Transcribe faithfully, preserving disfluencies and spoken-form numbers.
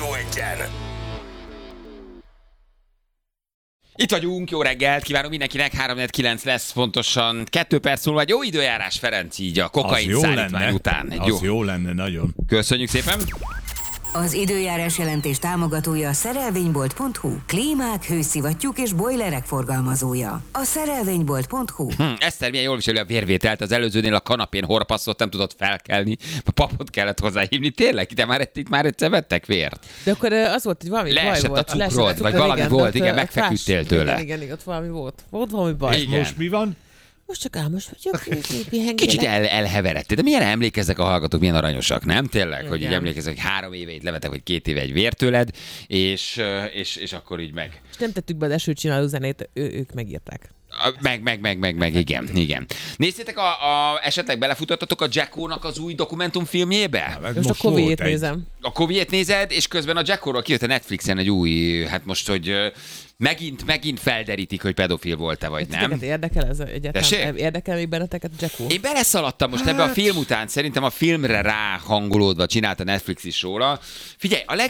Rádió egyen. Itt vagyunk, jó reggelt, kívánom mindenkinek, három kilenc lesz pontosan, kettő perc múlva, jó időjárás, Ferenc, így a kokain szállítmány után. Egy az jó. jó lenne, nagyon. Köszönjük szépen. Az időjárás jelentés támogatója a szerelvénybolt pont hu. Klímák, hőszivattyúk és bojlerek forgalmazója. A szerelvénybolt pont hu. Hm, Eszter milyen jól viseli a vérvételt, az előzőnél a kanapén horpaszott, nem tudott felkelni, a papot kellett hozzáhívni. Tényleg, te már, itt már egyszer vettek vért? De akkor az volt, hogy valami Leesett baj volt. a cukrod, vagy valami igen, volt, ott, igen, ott megfeküdtél fás, tőle. Igen, igen, igen, ott valami volt. Volt valami baj. Igen. Most mi van? Most csak álmos vagyok. Kicsit el, elheveredtél, de milyen emlékeznek a hallgatók, milyen aranyosak, nem? Tényleg, Igen. hogy így emlékeznek, hogy három éve itt levetek, vagy két éve egy vértőled, és, és, és akkor így meg. És nem tettük be az esőt csináló zenét, ő, ők megírták. Meg, meg, meg, meg, meg, igen, igen. Néztétek, a, a, esetleg belefutottatok a Jacko-nak az új dokumentumfilmjébe? Most, Most a Covid-t nézem. A Covid-t nézed, és közben a Jacko-ról kijött a Netflixen egy új, hát most, hogy ö, megint, megint felderítik, hogy pedofil volt-e, vagy nem. Titeket érdekel ez Tessék? egyáltalán? Érdekel még benneteket Jacko? Én beleszaladtam most ebbe a film után, szerintem a filmre ráhangolódva csinált a Netflix is róla. Figyelj, a leg